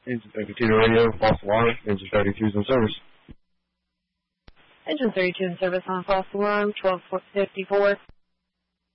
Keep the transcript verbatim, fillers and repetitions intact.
Engine thirty-two to radio, false alarm. Engine thirty-two is in service. Engine thirty-two in service on false alarm, twelve fifty-four.